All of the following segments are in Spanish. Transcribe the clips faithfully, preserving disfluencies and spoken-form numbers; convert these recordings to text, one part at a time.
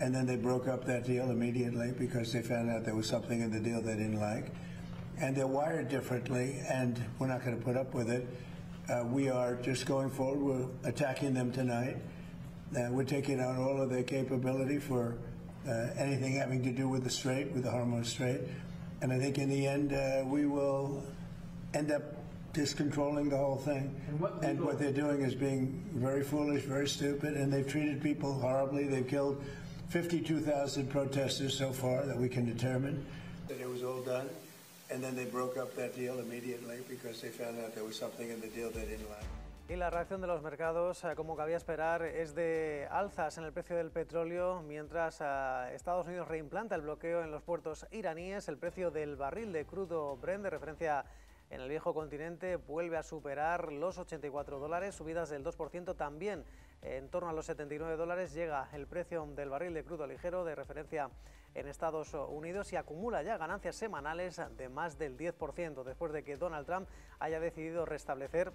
and then they broke up that deal immediately because they found out there was something in the deal they didn't like. And they're wired differently, and we're not going to put up with it. Uh, we are just going forward. We're attacking them tonight. Uh, we're taking out all of their capability for uh, anything having to do with the Strait, with the Hormuz Strait. And I think in the end, uh, we will end up just controlling the whole thing. And what, and what they're doing is being very foolish, very stupid, and they've treated people horribly. They've killed fifty-two thousand protesters so far that we can determine that it was all done. And then they broke up that deal immediately because they found out there was something in the deal they didn't like. Y la reacción de los mercados, como cabía esperar, es de alzas en el precio del petróleo, mientras Estados Unidos reimplanta el bloqueo en los puertos iraníes. El precio del barril de crudo Brent, de referencia en el viejo continente, vuelve a superar los ochenta y cuatro dólares, subidas del dos por ciento. También en torno a los setenta y nueve dólares llega el precio del barril de crudo ligero, de referencia en Estados Unidos, y acumula ya ganancias semanales de más del diez por ciento, después de que Donald Trump haya decidido restablecer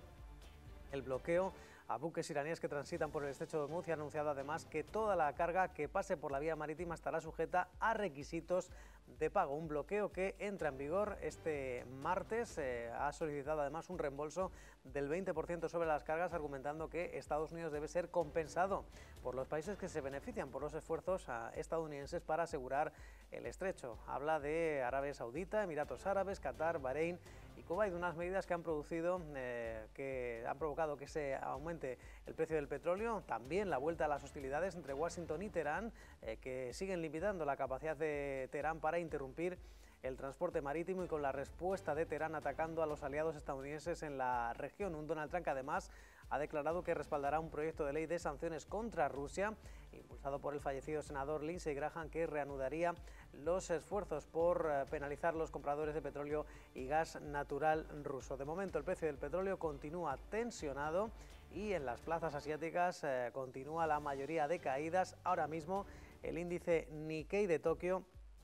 el bloqueo a buques iraníes que transitan por el estrecho de Hormuz, y ha anunciado además que toda la carga que pase por la vía marítima estará sujeta a requisitos de pago. Un bloqueo que entra en vigor este martes. Eh, ha solicitado además un reembolso del veinte por ciento sobre las cargas, argumentando que Estados Unidos debe ser compensado por los países que se benefician por los esfuerzos estadounidenses para asegurar el estrecho. Habla de Arabia Saudita, Emiratos Árabes, Qatar, Bahrein y Kuwait, unas medidas que han producido, eh, que han provocado que se aumente el precio del petróleo. También la vuelta a las hostilidades entre Washington y Teherán, eh, que siguen limitando la capacidad de Teherán para interrumpir el transporte marítimo, y con la respuesta de Teherán atacando a los aliados estadounidenses en la región. Un Donald Trump que además ha declarado que respaldará un proyecto de ley de sanciones contra Rusia, impulsado por el fallecido senador Lindsey Graham, que reanudaría los esfuerzos por penalizar los compradores de petróleo y gas natural ruso. De momento el precio del petróleo continúa tensionado, y en las plazas asiáticas eh, continúa la mayoría de caídas. Ahora mismo el índice Nikkei de Tokio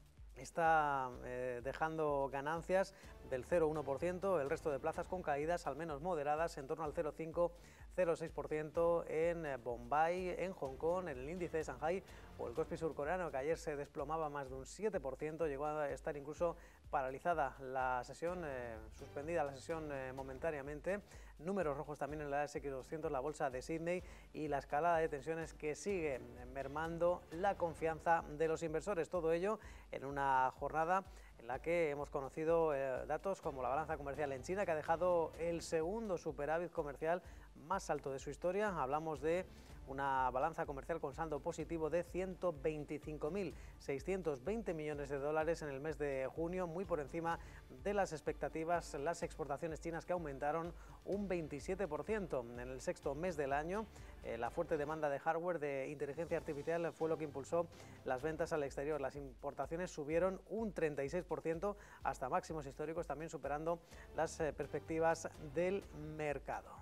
está eh, dejando ganancias del cero coma uno por ciento, el resto de plazas con caídas al menos moderadas en torno al cero coma cinco a cero coma seis por ciento en Bombay, en Hong Kong, en el índice de Shanghai, o el Kospi surcoreano, que ayer se desplomaba más de un siete por ciento, llegó a estar incluso paralizada la sesión, eh, suspendida la sesión eh, momentáneamente. Números rojos también en la ese and pe doscientos, la bolsa de Sydney, y la escalada de tensiones que sigue mermando la confianza de los inversores. Todo ello en una jornada en la que hemos conocido eh, datos como la balanza comercial en China, que ha dejado el segundo superávit comercial más alto de su historia. Hablamos de una balanza comercial con saldo positivo de ciento veinticinco mil seiscientos veinte millones de dólares en el mes de junio, muy por encima de las expectativas. Las exportaciones chinas, que aumentaron un veintisiete por ciento en el sexto mes del año. Eh, la fuerte demanda de hardware de inteligencia artificial fue lo que impulsó las ventas al exterior. Las importaciones subieron un treinta y seis por ciento hasta máximos históricos, también superando las eh, perspectivas del mercado.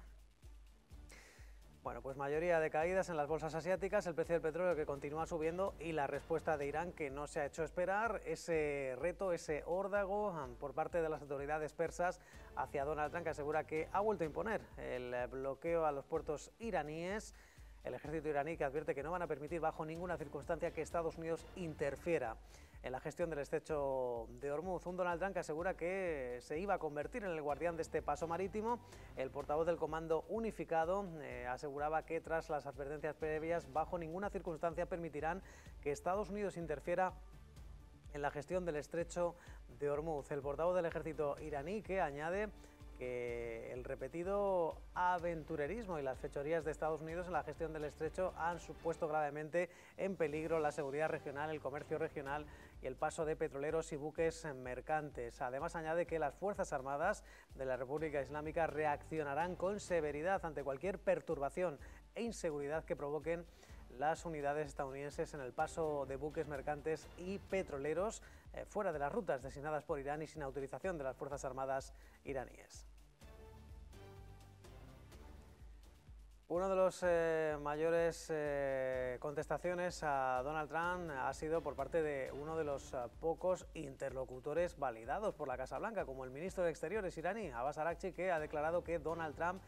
Bueno, pues mayoría de caídas en las bolsas asiáticas, el precio del petróleo que continúa subiendo, y la respuesta de Irán, que no se ha hecho esperar. Ese reto, ese órdago por parte de las autoridades persas hacia Donald Trump, que asegura que ha vuelto a imponer el bloqueo a los puertos iraníes. El ejército iraní, que advierte que no van a permitir bajo ninguna circunstancia que Estados Unidos interfiera en la gestión del estrecho de Hormuz. Un Donald Trump que asegura que se iba a convertir en el guardián de este paso marítimo. El portavoz del Comando Unificado eh, aseguraba que tras las advertencias previas, bajo ninguna circunstancia permitirán que Estados Unidos interfiera en la gestión del estrecho de Hormuz. El portavoz del ejército iraní, que añade que el repetido aventurerismo y las fechorías de Estados Unidos en la gestión del estrecho han supuesto gravemente en peligro la seguridad regional, el comercio regional y el paso de petroleros y buques mercantes. Además, añade que las Fuerzas Armadas de la República Islámica reaccionarán con severidad ante cualquier perturbación e inseguridad que provoquen las unidades estadounidenses en el paso de buques mercantes y petroleros eh, fuera de las rutas designadas por Irán y sin autorización de las Fuerzas Armadas iraníes. Uno de los eh, mayores eh, contestaciones a Donald Trump ha sido por parte de uno de los uh, pocos interlocutores validados por la Casa Blanca, como el ministro de Exteriores iraní, Abbas Araghchi, que ha declarado que Donald Trump